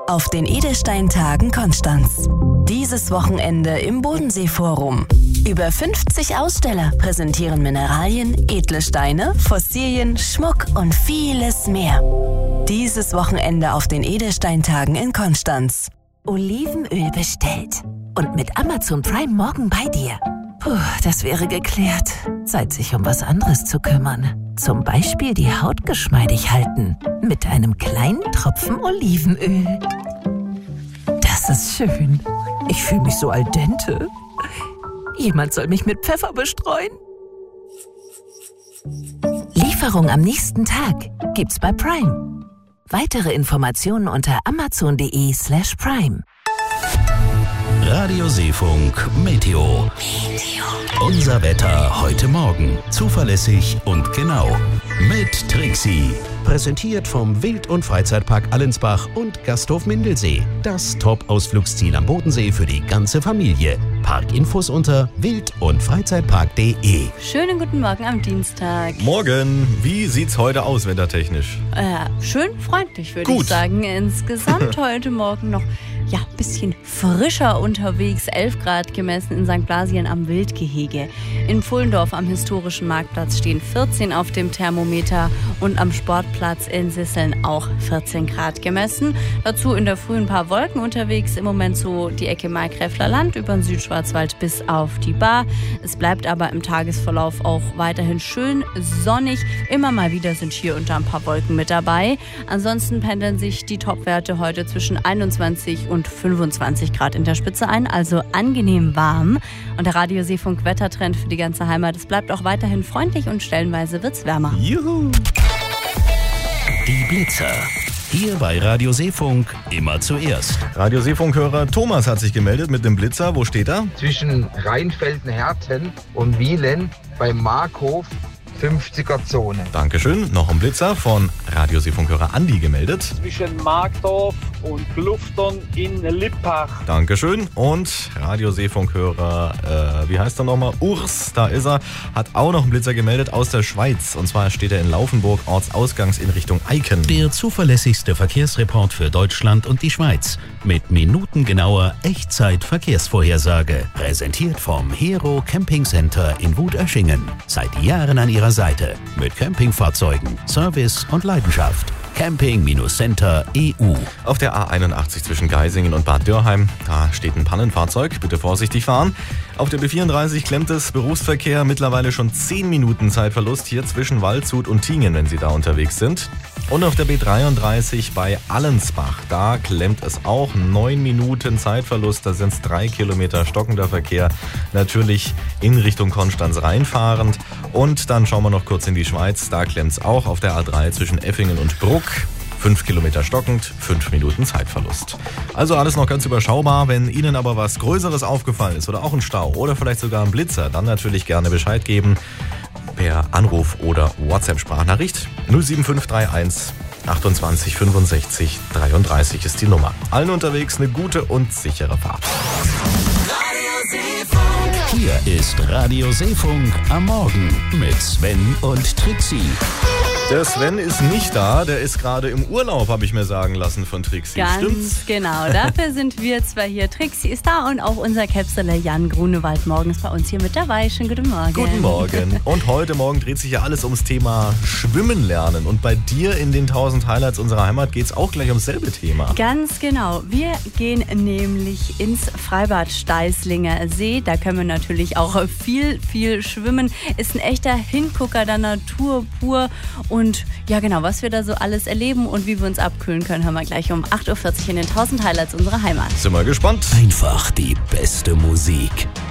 auf den Edelsteintagen Konstanz. Dieses Wochenende im Bodenseeforum. Über 50 Aussteller präsentieren Mineralien, edle Steine, Fossilien, Schmuck und vieles mehr. Dieses Wochenende auf den Edelsteintagen in Konstanz. Olivenöl bestellt. Und mit Amazon Prime morgen bei dir. Puh, das wäre geklärt. Zeit, sich um was anderes zu kümmern. Zum Beispiel die Haut geschmeidig halten. Mit einem kleinen Tropfen Olivenöl. Das ist schön. Ich fühle mich so al dente. Jemand soll mich mit Pfeffer bestreuen. Lieferung am nächsten Tag gibt's bei Prime. Weitere Informationen unter amazon.de/prime. Radioseefunk Meteo. Unser Wetter heute Morgen. Zuverlässig und genau. Mit Trixie. Präsentiert vom Wild- und Freizeitpark Allensbach und Gasthof Mindelsee. Das Top-Ausflugsziel am Bodensee für die ganze Familie. Parkinfos unter wildundfreizeitpark.de. Schönen guten Morgen am Dienstag. Morgen. Wie sieht's heute aus, wettertechnisch? Schön freundlich, würde ich sagen. Insgesamt heute Morgen noch ein bisschen frischer unterwegs. 11 Grad gemessen in St. Blasien am Wildgehege. In Pfullendorf am historischen Marktplatz stehen 14 auf dem Thermometer und am Sportplatz in Sisseln auch 14 Grad gemessen. Dazu in der Früh ein paar Wolken unterwegs. Im Moment so die Ecke Markgräfler Land über den Südschwarzwald bis auf die Bar. Es bleibt aber im Tagesverlauf auch weiterhin schön sonnig. Immer mal wieder sind hier unter ein paar Wolken mit dabei. Ansonsten pendeln sich die Topwerte heute zwischen 21 und 25 Grad in der Spitze ein, also angenehm warm. Und der Radioseefunk-Wettertrend für die ganze Heimat, es bleibt auch weiterhin freundlich und stellenweise wird's wärmer. Juhu! Die Blitzer. Hier bei Radioseefunk immer zuerst. Radioseefunk-Hörer Thomas hat sich gemeldet mit dem Blitzer. Wo steht er? Zwischen Rheinfelden-Herten und Wielen bei Markhof. 50er-Zone. Dankeschön. Noch ein Blitzer von Radioseefunk-Hörer Andi gemeldet. Zwischen Markdorf und Kluftern in Lippach. Dankeschön. Und Radioseefunk-Hörer, wie heißt er nochmal? Urs, da ist er, hat auch noch einen Blitzer gemeldet aus der Schweiz. Und zwar steht er in Laufenburg, Ortsausgangs in Richtung Eiken. Der zuverlässigste Verkehrsreport für Deutschland und die Schweiz. Mit minutengenauer Echtzeit-Verkehrsvorhersage. Präsentiert vom Hero Camping Center in Wutöschingen. Seit Jahren an ihrer Seite. Mit Campingfahrzeugen, Service und Leidenschaft. Camping-Center.eu. Auf der A81 zwischen Geisingen und Bad Dürrheim, da steht ein Pannenfahrzeug. Bitte vorsichtig fahren. Auf der B34 klemmt es Berufsverkehr. Mittlerweile schon 10 Minuten Zeitverlust hier zwischen Waldshut und Tingen, wenn Sie da unterwegs sind. Und auf der B33 bei Allensbach, da klemmt es auch 9 Minuten Zeitverlust. Da sind es 3 Kilometer stockender Verkehr. Natürlich in Richtung Konstanz reinfahrend. Und dann schauen wir noch kurz in die Schweiz. Da klemmt es auch auf der A3 zwischen Effingen und Bruck. 5 Kilometer stockend, 5 Minuten Zeitverlust. Also alles noch ganz überschaubar. Wenn Ihnen aber was Größeres aufgefallen ist oder auch ein Stau oder vielleicht sogar ein Blitzer, dann natürlich gerne Bescheid geben per Anruf oder WhatsApp-Sprachnachricht. 07531 28 65 33 ist die Nummer. Allen unterwegs eine gute und sichere Fahrt. Hier ist Radioseefunk am Morgen mit Sven und Trixie. Der Sven ist nicht da, der ist gerade im Urlaub, habe ich mir sagen lassen von Trixie. Ganz Stimmt's? genau, dafür sind wir zwar hier. Trixie ist da und auch unser Käpseler Jan Grunewald morgens bei uns hier mit dabei. Schönen guten Morgen. Guten Morgen. Und heute Morgen dreht sich ja alles ums Thema Schwimmen lernen. Und bei dir in den 1000 Highlights unserer Heimat geht es auch gleich ums selbe Thema. Ganz genau. Wir gehen nämlich ins Freibad Steißlinger See. Da können wir natürlich auch viel schwimmen. Ist ein echter Hingucker der Natur pur. Und ja genau, was wir da so alles erleben und wie wir uns abkühlen können, hören wir gleich um 8.40 Uhr in den 1000 Highlights unserer Heimat. Sind wir gespannt. Einfach die beste Musik.